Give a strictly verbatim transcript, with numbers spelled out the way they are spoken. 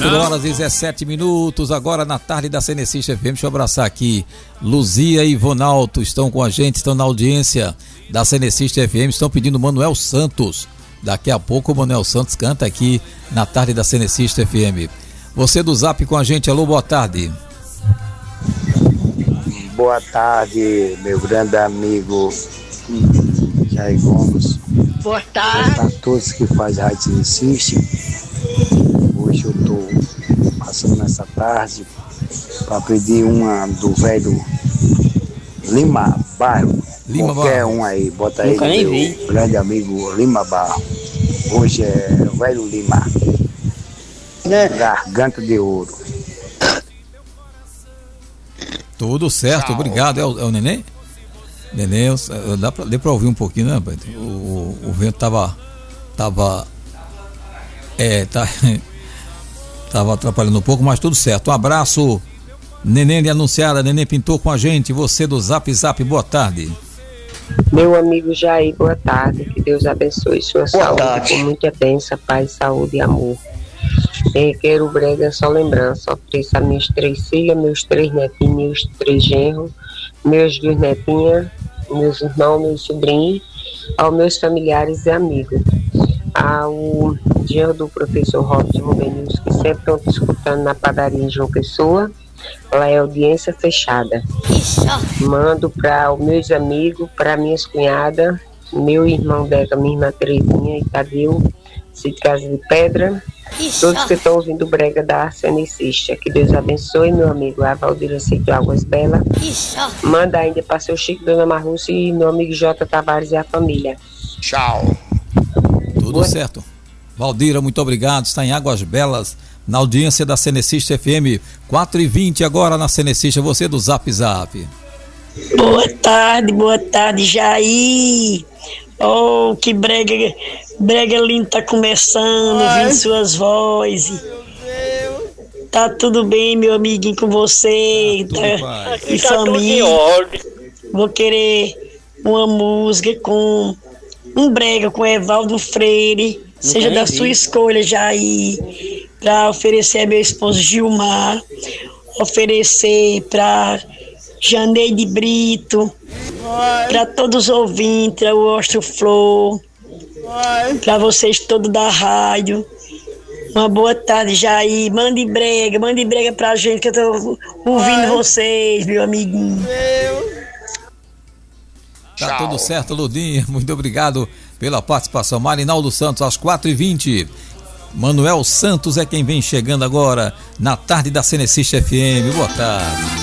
quatro horas e dezessete minutos, agora na tarde da Cenecista F M. Deixa eu abraçar aqui Luzia e Ivonaldo, estão com a gente, estão na audiência da Cenecista F M, estão pedindo Manuel Santos. Daqui a pouco o Manuel Santos canta aqui na tarde da Cenecista F M. Você do Zap com a gente, alô, boa tarde. Boa tarde, meu grande amigo Jair Gomes. Boa tarde. Para todos que fazem Rádio Cenecista. Hoje eu estou passando nessa tarde para pedir uma do velho Lima Barro. Lima Qualquer Barro. um aí, bota aí Nunca nem meu vi. grande amigo Lima Barro. Hoje é o velho Lima. Né? Garganta de ouro. Tudo certo, Tchau. Obrigado. É o, é o Neném? Neném, eu, dá pra, deu pra ouvir um pouquinho, né, Beto? O, o, o vento tava. Tava. É, tá. Tava atrapalhando um pouco, mas tudo certo. Um abraço, Neném de Anunciada, Neném pintou com a gente. Você do Zap Zap, boa tarde. Meu amigo Jair, boa tarde. Que Deus abençoe sua Boa saúde tarde. com muita bênção, paz, saúde e amor. Quero brega, só lembrança. Ofereço a minhas três filhas, meus três netinhos, meus três genros, meus dois netinhos, meus irmãos, meus sobrinhos, aos meus familiares e amigos. Ao genro do professor Robson Rubenils, que sempre estão escutando na padaria em João Pessoa. Lá é audiência fechada. Mando para os meus amigos, para minhas cunhadas, meu irmão Deca, minha irmã Terezinha e Tadeu, de Casa de Pedra. Todos que estão ouvindo o brega da Cenecista, que Deus abençoe, meu amigo a Valdir Aceito Águas Belas. Manda ainda para seu Chico, Dona Marlúcia e meu amigo J. Tavares e a família. Tchau. Tudo Boa. Certo. Valdira, muito obrigado. Está em Águas Belas, na audiência da Cenecista F M. quatro e vinte agora na Cenecista. Você do Zap Zap. Boa tarde, boa tarde, Jair. Oh, que brega, brega lindo tá começando, ouvindo suas vozes. Tá tudo bem, meu amiguinho, com você, tá tudo, tá, e tá família. Vou querer uma música com um brega com Evaldo Freire, não seja da sua escolha, Jair, para oferecer a meu esposo Gilmar, oferecer para Janeide Brito, para todos os ouvintes, o Ostro Flor, para vocês todos da rádio. Uma boa tarde, Jair. Mande brega, mande brega pra gente, que eu tô ouvindo vocês, meu amiguinho. Tá tudo certo, Ludinha. Muito obrigado pela participação. Marinaldo Santos, às quatro e vinte. Manuel Santos é quem vem chegando agora na tarde da Cenecista F M. Boa tarde.